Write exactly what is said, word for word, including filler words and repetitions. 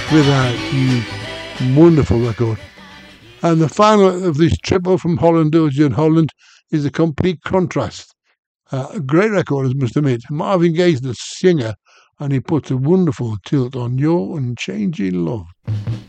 Without You. Wonderful record. And the final of this triple from Holland, Dozier and Holland, is A Complete Contrast. Uh, a great record, I must admit. Marvin Gaye's the singer, and he puts a wonderful tilt on Your Unchanging Love.